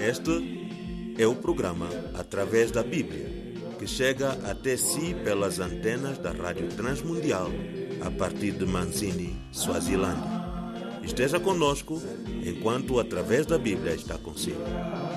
Este é o programa Através da Bíblia, que chega até si pelas antenas da Rádio Transmundial, a partir de Manzini, Swazilândia. Esteja conosco enquanto Através da Bíblia está consigo.